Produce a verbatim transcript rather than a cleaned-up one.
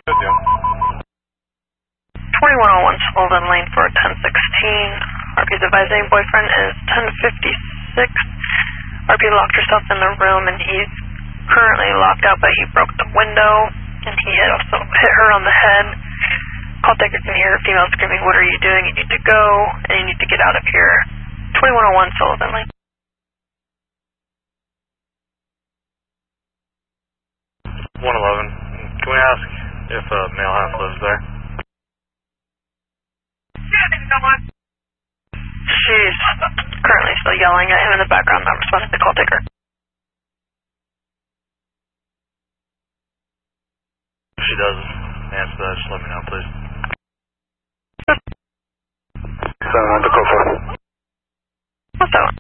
twenty-one oh one Sullivan Lane for ten sixteen. R P's advising boyfriend is ten fifty-six. R P locked herself in the room and he's currently locked out, but he broke the window and he had also hit her on the head. Call taker can hear female screaming, "What are you doing? You need to go and you need to get out of here." twenty-one oh one Sullivan Lane. one eleven. Can we ask if a male half lives there? She's currently still yelling at him in the background, not responding to the call taker. If she does answer that, just let me know, please. seven one to call for. What's that one?